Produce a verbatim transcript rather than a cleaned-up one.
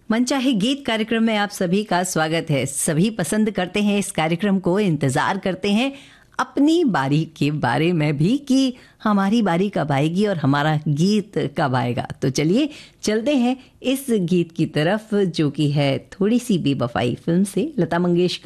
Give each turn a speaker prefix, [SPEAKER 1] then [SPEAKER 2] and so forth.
[SPEAKER 1] मनचाहे गीत कार्यक्रम में आप सभी का स्वागत है। सभी पसंद करते हैं इस कार्यक्रम को, इंतज़ार करते हैं अपनी बारी के बारे में भी कि हमारी बारी कब आएगी और हमारा गीत कब आएगा। तो चलिए चलते हैं इस गीत की तरफ, जो कि है थोड़ी सी बेवफाई फिल्म से, लता मंगेशकर